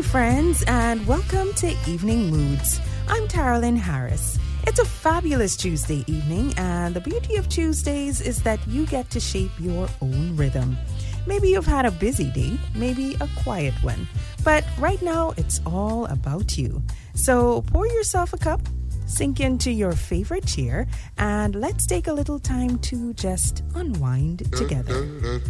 friends, and welcome to Evening Moods. I'm Taralyn Harris. It's a fabulous Tuesday evening, and the beauty of Tuesdays is that you get to shape your own rhythm. Maybe you've had a busy day, maybe a quiet one, but right now it's all about you. So pour yourself a cup, sink into your favorite chair, and let's take a little time to just unwind together.